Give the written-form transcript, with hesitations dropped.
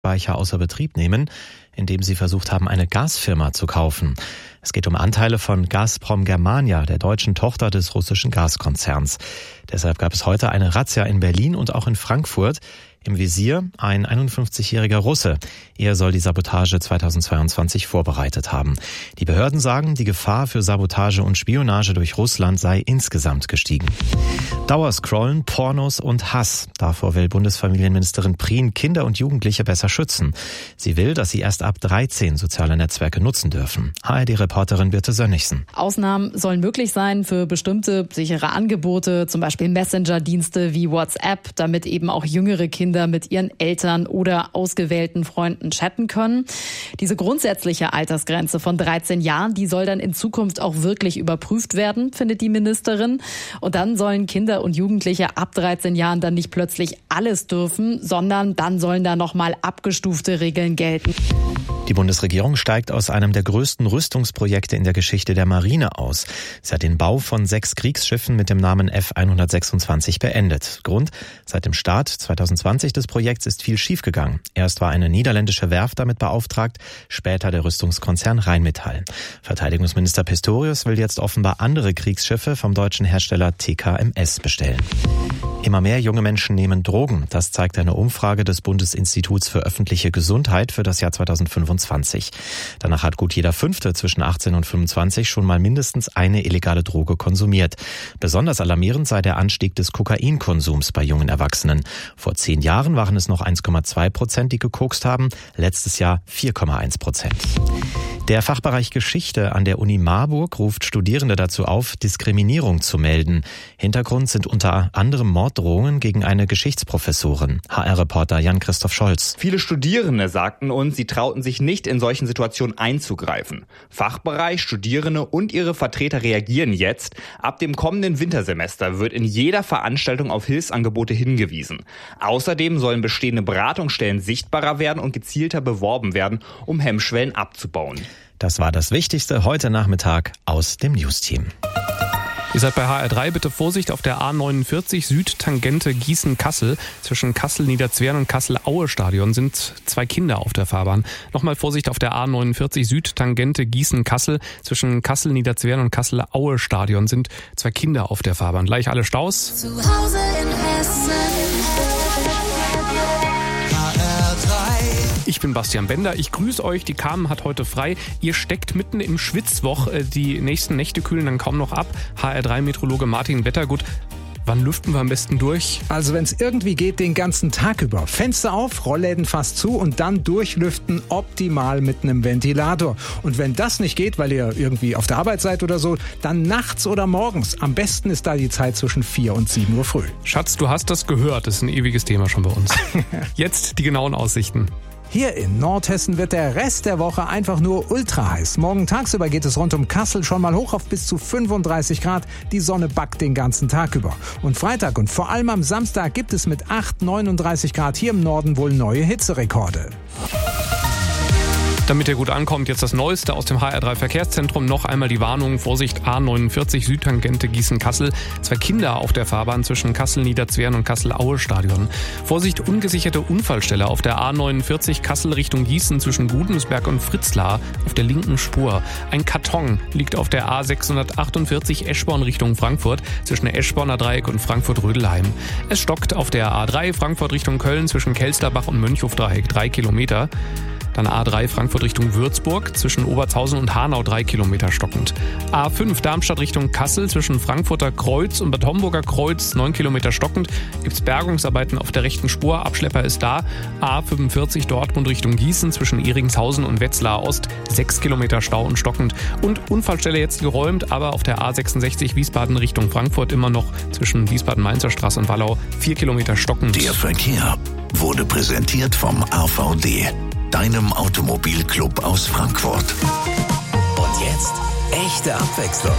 Speicher außer Betrieb nehmen, indem sie versucht haben, eine Gasfirma zu kaufen. Es geht um Anteile von Gazprom Germania, der deutschen Tochter des russischen Gaskonzerns. Deshalb gab es heute eine Razzia in Berlin und auch in Frankfurt. Im Visier ein 51-jähriger Russe. Er soll die Sabotage 2022 vorbereitet haben. Die Behörden sagen, die Gefahr für Sabotage und Spionage durch Russland sei insgesamt gestiegen. Dauerscrollen, Pornos und Hass. Davor will Bundesfamilienministerin Prien Kinder und Jugendliche besser schützen. Sie will, dass sie erst ab 13 soziale Netzwerke nutzen dürfen. ARD-Reporterin Birte Sönnigsen. Ausnahmen sollen möglich sein für bestimmte sichere Angebote, zum Beispiel Messenger-Dienste wie WhatsApp, damit eben auch jüngere Kinder mit ihren Eltern oder ausgewählten Freunden chatten können. Diese grundsätzliche Altersgrenze von 13 Jahren, die soll dann in Zukunft auch wirklich überprüft werden, findet die Ministerin. Und dann sollen Kinder und Jugendliche ab 13 Jahren dann nicht plötzlich alles dürfen, sondern dann sollen da nochmal abgestufte Regeln gelten. Die Bundesregierung steigt aus einem der größten Rüstungsprojekte in der Geschichte der Marine aus. Sie hat den Bau von 6 Kriegsschiffen mit dem Namen F-126 beendet. Grund: Seit dem Start 2020 des Projekts ist viel schiefgegangen. Erst war eine niederländische Werft damit beauftragt, später der Rüstungskonzern Rheinmetall. Verteidigungsminister Pistorius will jetzt offenbar andere Kriegsschiffe vom deutschen Hersteller TKMS bestellen. Immer mehr junge Menschen nehmen Drogen. Das zeigt eine Umfrage des Bundesinstituts für öffentliche Gesundheit für das Jahr 2025. Danach hat gut jeder Fünfte zwischen 18 und 25 schon mal mindestens eine illegale Droge konsumiert. Besonders alarmierend sei der Anstieg des Kokainkonsums bei jungen Erwachsenen. Vor 10 Jahren waren es noch 1,2%, die gekokst haben. Letztes Jahr 4,1%. Der Fachbereich Geschichte an der Uni Marburg ruft Studierende dazu auf, Diskriminierung zu melden. Hintergrund sind unter anderem Morddrohungen gegen eine Geschichtsprofessorin. HR-Reporter Jan-Christoph Scholz. Viele Studierende sagten uns, sie trauten sich nicht, in solchen Situationen einzugreifen. Fachbereich, Studierende und ihre Vertreter reagieren jetzt. Ab dem kommenden Wintersemester wird in jeder Veranstaltung auf Hilfsangebote hingewiesen. Außerdem sollen bestehende Beratungsstellen sichtbarer werden und gezielter beworben werden, um Hemmschwellen abzubauen. Das war das Wichtigste heute Nachmittag aus dem News-Team. Ihr seid bei HR3, bitte Vorsicht auf der A49 Südtangente Gießen-Kassel. Zwischen Kassel-Niederzwern und Kassel-Aue-Stadion sind 2 Kinder auf der Fahrbahn. Nochmal Vorsicht auf der A49 Südtangente Gießen-Kassel. Zwischen Kassel-Niederzwern und Kassel-Aue-Stadion sind 2 Kinder auf der Fahrbahn. Gleich alle Staus. Zu Hause in Hessen. Ich bin Bastian Bender, ich grüße euch, die Carmen hat heute frei. Ihr steckt mitten im Schwitzwoch, die nächsten Nächte kühlen dann kaum noch ab. HR3-Meteorologe Martin Wettergut, wann lüften wir am besten durch? Also wenn es irgendwie geht, den ganzen Tag über. Fenster auf, Rollläden fast zu und dann durchlüften, optimal mit einem Ventilator. Und wenn das nicht geht, weil ihr irgendwie auf der Arbeit seid oder so, dann nachts oder morgens. Am besten ist da die Zeit zwischen 4 und 7 Uhr früh. Schatz, du hast das gehört, das ist ein ewiges Thema schon bei uns. Jetzt die genauen Aussichten. Hier in Nordhessen wird der Rest der Woche einfach nur ultra heiß. Morgen tagsüber geht es rund um Kassel schon mal hoch auf bis zu 35 Grad. Die Sonne backt den ganzen Tag über. Und Freitag und vor allem am Samstag gibt es mit 39 Grad hier im Norden wohl neue Hitzerekorde. Damit ihr gut ankommt, jetzt das Neueste aus dem HR3 Verkehrszentrum. Noch einmal die Warnung, Vorsicht, A49 Südtangente Gießen-Kassel. 2 Kinder auf der Fahrbahn zwischen Kassel-Niederzwern und Kassel-Aue-Stadion. Vorsicht, ungesicherte Unfallstelle auf der A49 Kassel Richtung Gießen zwischen Gudensberg und Fritzlar auf der linken Spur. Ein Karton liegt auf der A648 Eschborn Richtung Frankfurt zwischen Eschborner Dreieck und Frankfurt-Rödelheim. Es stockt auf der A3 Frankfurt Richtung Köln zwischen Kelsterbach und Mönchhof-Dreieck 3 Kilometer. Dann A3 Frankfurt Richtung Würzburg, zwischen Obertshausen und Hanau 3 Kilometer stockend. A5 Darmstadt Richtung Kassel, zwischen Frankfurter Kreuz und Bad Homburger Kreuz 9 Kilometer stockend. Gibt's Bergungsarbeiten auf der rechten Spur, Abschlepper ist da. A45 Dortmund Richtung Gießen, zwischen Ehringshausen und Wetzlar Ost 6 Kilometer Stau und stockend. Und Unfallstelle jetzt geräumt, aber auf der A66 Wiesbaden Richtung Frankfurt immer noch zwischen Wiesbaden-Mainzer Straße und Wallau 4 Kilometer stockend. Der Verkehr wurde präsentiert vom AVD, deinem Automobilclub aus Frankfurt. Und jetzt echte Abwechslung.